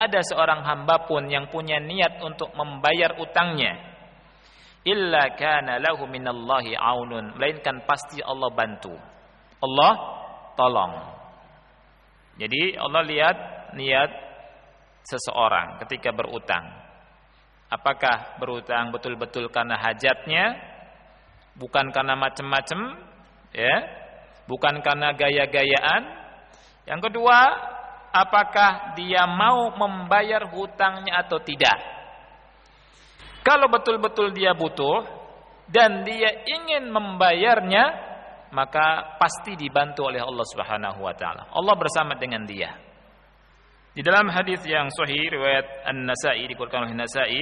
ada seorang hamba pun yang punya niat untuk membayar utangnya, illa kana lahu minallahi aunun, melainkan pasti Allah bantu, Allah tolong. Jadi Allah lihat niat seseorang ketika berutang. Apakah berutang betul-betul karena hajatnya, bukan karena macam-macam, ya, bukan karena gaya-gayaan. Yang kedua, apakah dia mau membayar hutangnya atau tidak. Kalau betul-betul dia butuh dan dia ingin membayarnya, maka pasti dibantu oleh Allah Subhanahu wa taala. Allah bersama dengan dia. Di dalam hadis yang sahih riwayat An-Nasa'i, dikeluarkan oleh Nasa'i,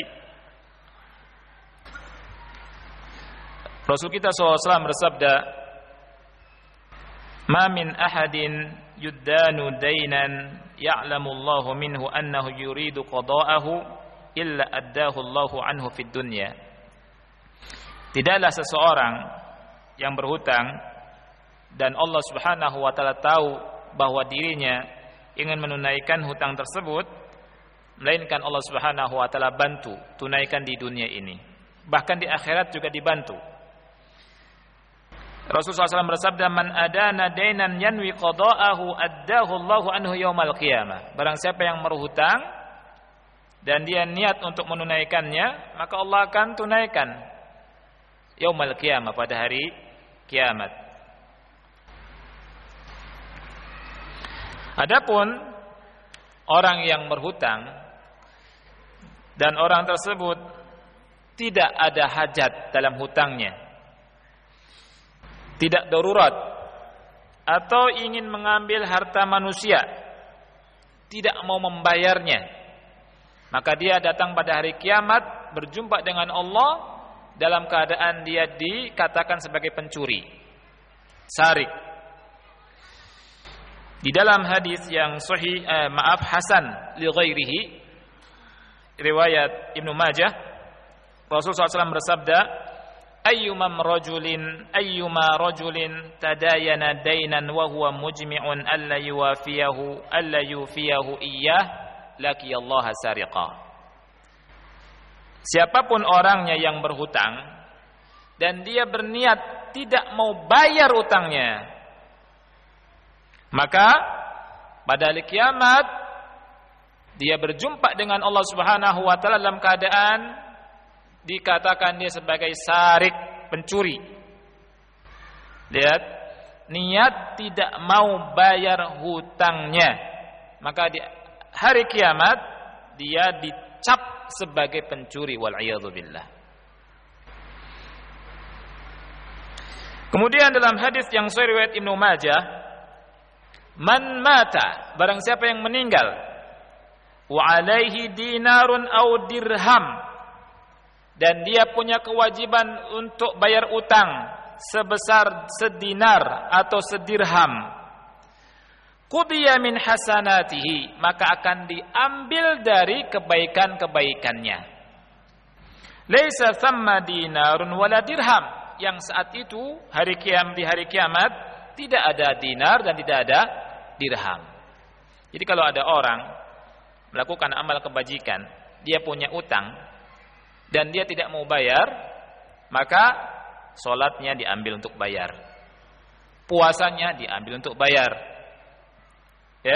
Rasul kita SAW bersabda, "Ma min ahadin yuddanu dainan ya'lamu Allahu minhu annahu yuridu qada'ahu illa addahu Allahu anhu fid dunya." Tidaklah seseorang yang berhutang dan Allah Subhanahu wa taala tahu bahwa dirinya ingin menunaikan hutang tersebut, melainkan Allah Subhanahu wa taala bantu tunaikan di dunia ini. Bahkan di akhirat juga dibantu. Rasulullah SAW bersabda, "Man adana dainan yanwi qada'ahu addahu Allahu anhu yaumal qiyamah." Barang siapa yang berhutang dan dia niat untuk menunaikannya, maka Allah akan tunaikan yaumal qiyamah, pada hari kiamat. Adapun orang yang berhutang dan orang tersebut tidak ada hajat dalam hutangnya, tidak darurat, atau ingin mengambil harta manusia, tidak mau membayarnya, maka dia datang pada hari kiamat berjumpa dengan Allah dalam keadaan dia dikatakan sebagai pencuri, sarik. Di dalam hadis yang sahih, hasan li ghairihi, riwayat Ibnu Majah, Rasulullah SAW bersabda, ayyuma rajulin tadayana dainan wa huwa mujmi'un alla yufiyahu iyyah laqiyallaha sariqa. Siapapun orangnya yang berhutang dan dia berniat tidak mau bayar utangnya, maka pada hari kiamat dia berjumpa dengan Allah Subhanahu wa taala dalam keadaan dikatakan dia sebagai sarik, pencuri. Lihat, niat tidak mau bayar hutangnya, maka di hari kiamat dia dicap sebagai pencuri, wal iyadzu billah. Kemudian dalam hadis yang sahih riwayat Ibnu Majah, man mata, barang siapa yang meninggal, wa alaihi dinarun au dirham, dan dia punya kewajiban untuk bayar utang sebesar sedinar atau sedirham, qudiya min hasanatihi, maka akan diambil dari kebaikan-kebaikannya. Laisa thamma dinarun wala dirham, yang saat itu di hari kiamat tidak ada dinar dan tidak ada dirham. Jadi kalau ada orang melakukan amal kebajikan, dia punya utang dan dia tidak mau bayar, maka sholatnya diambil untuk bayar, puasanya diambil untuk bayar, ya,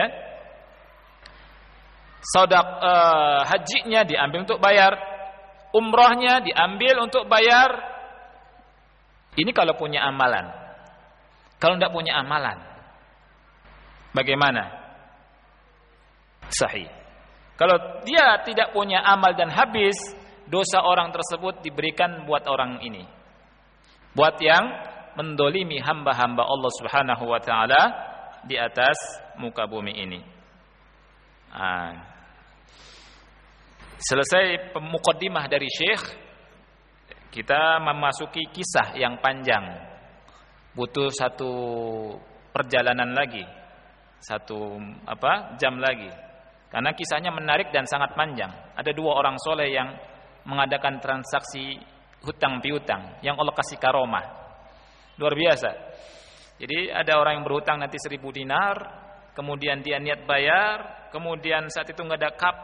hajinya diambil untuk bayar, umrohnya diambil untuk bayar. Ini kalau punya amalan. Kalau tidak punya amalan, bagaimana? Sahih. Kalau dia tidak punya amal dan habis, dosa orang tersebut diberikan buat orang ini, buat yang mendolimi hamba-hamba Allah Subhanahu wa ta'ala di atas muka bumi ini. Selesai muqaddimah dari Syekh, kita memasuki kisah yang panjang, butuh satu perjalanan lagi, jam lagi, karena kisahnya menarik dan sangat panjang. Ada dua orang soleh yang mengadakan transaksi hutang piutang yang Allah kasih karomah luar biasa. Jadi ada orang yang berhutang nanti 1000 dinar, kemudian dia niat bayar, kemudian saat itu nggak ada